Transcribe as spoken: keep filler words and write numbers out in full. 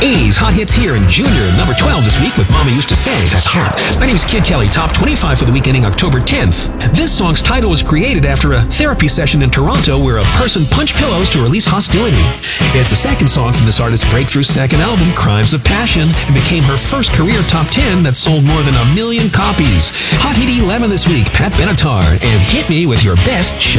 eighties Hot Hits here in Junior, number twelve this week with Mama Used to Say. That's hot. My name is Kid Kelly, top twenty-five for the week ending October tenth. This song's title was created after a therapy session in Toronto where a person punched pillows to release hostility. It's the second song from this artist's breakthrough second album, Crimes of Passion, and became her first career top ten that sold more than a million copies. Hot Hit eleven this week, Pat Benatar, and Hit Me With Your Best Shot.